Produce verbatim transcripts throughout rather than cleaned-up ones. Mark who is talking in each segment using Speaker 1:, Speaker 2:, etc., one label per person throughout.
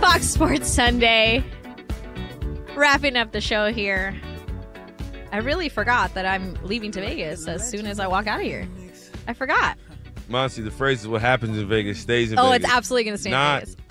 Speaker 1: Fox Sports Sunday. Wrapping up the show here. I really forgot that I'm leaving to Vegas as soon as I walk out of here. I forgot.
Speaker 2: Monty, the phrase is what happens in Vegas stays in
Speaker 1: oh,
Speaker 2: Vegas.
Speaker 1: Oh, it's absolutely going to stay
Speaker 2: not,
Speaker 1: in Vegas.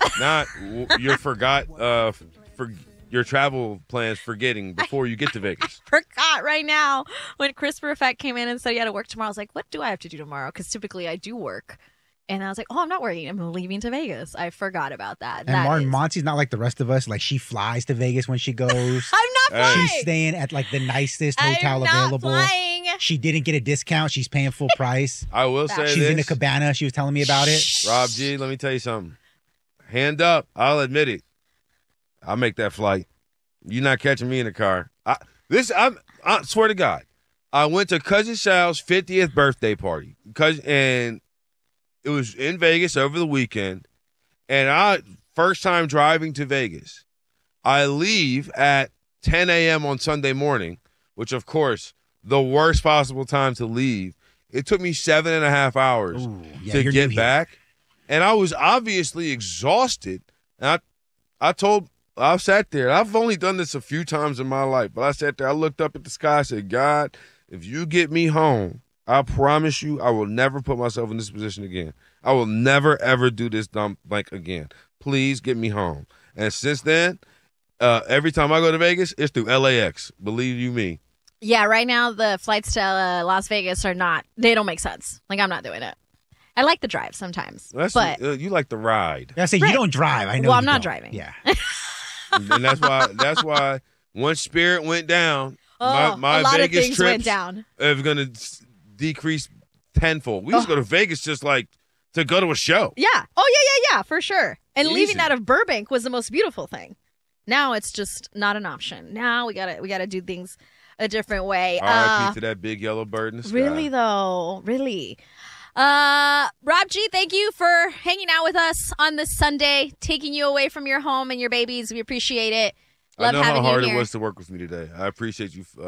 Speaker 2: not your forgot uh, for your travel plans forgetting before you get to Vegas.
Speaker 1: I forgot right now. When Christopher Effect came in and said he had to work tomorrow, I was like, what do I have to do tomorrow? Because typically I do work. And I was like, oh, I'm not working. I'm leaving to Vegas. I forgot about that.
Speaker 3: And
Speaker 1: that
Speaker 3: Martin
Speaker 1: is...
Speaker 3: Monty's not like the rest of us. Like, she flies to Vegas when she goes.
Speaker 1: I'm not flying.
Speaker 3: She's staying at like the nicest hotel
Speaker 1: I'm not
Speaker 3: available.
Speaker 1: Flying.
Speaker 3: She didn't get a discount. She's paying full price.
Speaker 2: I will say
Speaker 3: She's
Speaker 2: this.
Speaker 3: in a cabana. She was telling me about it.
Speaker 2: Rob G, let me tell you something. Hand up. I'll admit it. I'll make that flight. You're not catching me in the car. I, this, I'm, I swear to God. I went to Cousin Sal's fiftieth birthday party. Cause, and it was in Vegas over the weekend. And I, first time driving to Vegas, I leave at ten a.m. on Sunday morning, which, of course, the worst possible time to leave. It took me seven and a half hours
Speaker 3: Ooh, yeah,
Speaker 2: to
Speaker 3: you're
Speaker 2: get
Speaker 3: new
Speaker 2: back. And I was obviously exhausted. And I, I told, I sat there. I've only done this a few times in my life, but I sat there. I looked up at the sky. I said, God, if you get me home, I promise you I will never put myself in this position again. I will never, ever do this dumb blank again. Please get me home. And since then, uh, every time I go to Vegas, it's through L A X. Believe you me.
Speaker 1: Yeah, right now the flights to uh, Las Vegas are not, they don't make sense. Like, I'm not doing it. I like the drive sometimes.
Speaker 2: That's
Speaker 1: but
Speaker 2: uh, you like the ride.
Speaker 3: I say
Speaker 1: Right.
Speaker 3: you don't drive. I know.
Speaker 1: Well,
Speaker 3: you
Speaker 1: I'm not
Speaker 3: don't.
Speaker 1: driving.
Speaker 3: Yeah.
Speaker 2: And that's why that's why once Spirit went down,
Speaker 1: oh,
Speaker 2: my, my
Speaker 1: a lot
Speaker 2: Vegas
Speaker 1: of things
Speaker 2: trips
Speaker 1: went down.
Speaker 2: are going to decrease tenfold. We used to
Speaker 1: Oh.
Speaker 2: go to Vegas just like to go to a show.
Speaker 1: Yeah. Oh, yeah, yeah, yeah, for sure. And
Speaker 2: Easy.
Speaker 1: leaving out of Burbank was the most beautiful thing. Now it's just not an option. Now we gotta we gotta do things a different way.
Speaker 2: R I P
Speaker 1: Uh,
Speaker 2: to that big yellow bird in the sky.
Speaker 1: really though, really. Uh, Rob G, thank you for hanging out with us on this Sunday, taking you away from your home and your babies. We appreciate it. Love
Speaker 2: I know
Speaker 1: having
Speaker 2: how hard
Speaker 1: you here.
Speaker 2: it was to work with me today. I appreciate you. Uh,